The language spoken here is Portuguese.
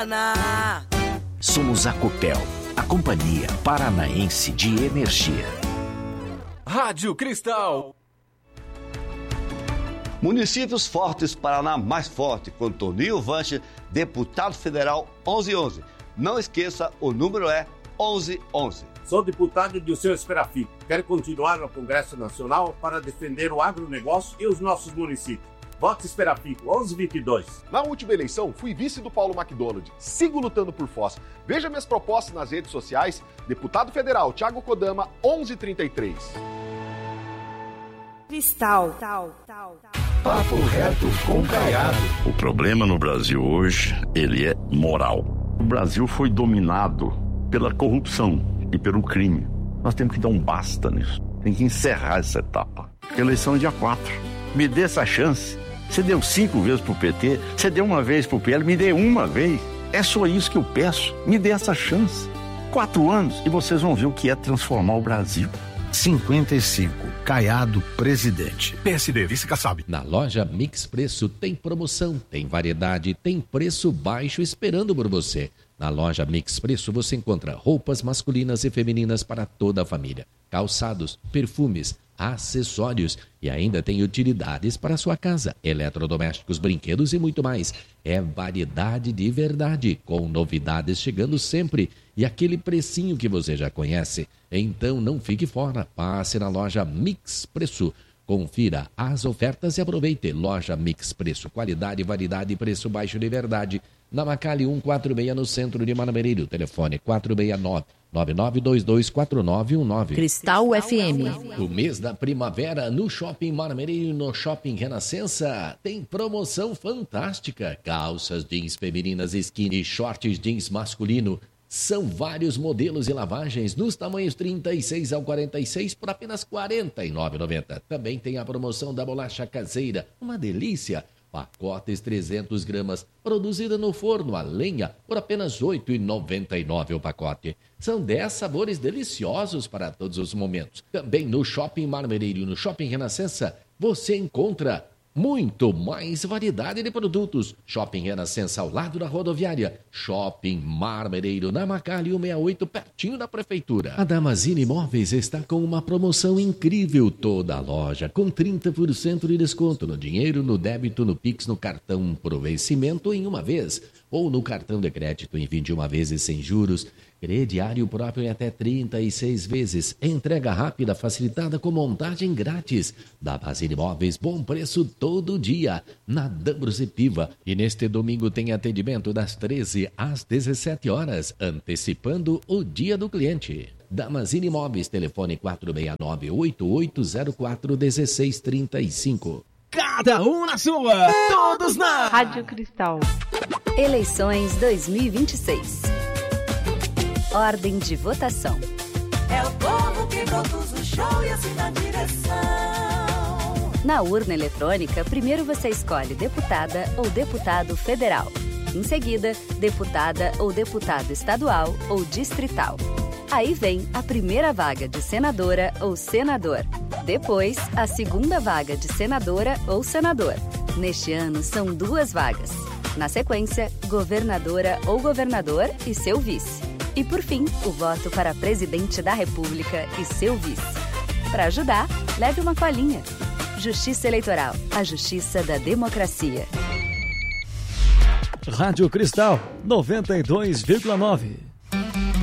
Paraná. Somos a Copel, a Companhia Paranaense de Energia. Rádio Cristal. Municípios Fortes, Paraná mais forte, com Toninho Vanche, deputado federal 1111. Não esqueça, o número é 1111. Sou deputado de Seu Esperafico. Quero continuar no Congresso Nacional para defender o agronegócio e os nossos municípios. Vote Esperafico, 1122. Na última eleição, fui vice do Paulo McDonald. Sigo lutando por Foz. Veja minhas propostas nas redes sociais. Deputado Federal Thiago Kodama, 1133. Cristal. Papo reto com Caiado. O problema no Brasil hoje, ele é moral. O Brasil foi dominado pela corrupção e pelo crime. Nós temos que dar um basta nisso. Tem que encerrar essa etapa. Eleição é dia 4. Me dê essa chance. Você deu 5 vezes pro PT, você deu uma vez pro PL, me dê uma vez. É só isso que eu peço. Me dê essa chance. 4 anos e vocês vão ver o que é transformar o Brasil. 55, Caiado, presidente. PSD, vice-Kassab. Na loja Mix Preço tem promoção, tem variedade, tem preço baixo esperando por você. Na loja Mix Preço você encontra roupas masculinas e femininas para toda a família, calçados, perfumes, acessórios e ainda tem utilidades para a sua casa, eletrodomésticos, brinquedos e muito mais. É variedade de verdade, com novidades chegando sempre e aquele precinho que você já conhece. Então não fique fora, passe na loja Mix Preço. Confira as ofertas e aproveite. Loja Mix Preço, qualidade, variedade e preço baixo de verdade. Na Macali 146 no centro de Marmeleiro. Telefone 469-9922-4919. Cristal FM. O mês da primavera no Shopping Marmeleiro e no Shopping Renascença tem promoção fantástica. Calças jeans femininas, skinny, shorts jeans masculino. São vários modelos e lavagens nos tamanhos 36 ao 46 por apenas R$ 49,90. Também tem a promoção da bolacha caseira, uma delícia. Pacotes 300 gramas, produzida no forno a lenha por apenas R$ 8,99 o pacote. São 10 sabores deliciosos para todos os momentos. Também no Shopping Marmeleiro e no Shopping Renascença você encontra muito mais variedade de produtos. Shopping Renascença ao lado da rodoviária. Shopping Marmeleiro na Macali 168, pertinho da prefeitura. A Damasini Imóveis está com uma promoção incrível. Toda a loja com 30% de desconto no dinheiro, no débito, no Pix, no cartão pro vencimento em uma vez. Ou no cartão de crédito em 21 vezes sem juros. Crediário próprio em até 36 vezes. Entrega rápida, facilitada com montagem grátis. Damasini Imóveis, bom preço todo dia. Na Dambros e Piva. E neste domingo tem atendimento das 13 às 17 horas, antecipando o dia do cliente. Damasini Imóveis, telefone 469-8804-1635. Cada um na sua, todos na Rádio Cristal. Eleições 2026. Ordem de votação. É o povo que produz o show e assim na direção. Na urna eletrônica, primeiro você escolhe deputada ou deputado federal. Em seguida, deputada ou deputado estadual ou distrital. Aí vem a primeira vaga de senadora ou senador. Depois, a segunda vaga de senadora ou senador. Neste ano, são 2 vagas. Na sequência, governadora ou governador e seu vice. E, por fim, o voto para presidente da República e seu vice. Para ajudar, leve uma colinha. Justiça Eleitoral, a justiça da democracia. Rádio Cristal 92,9.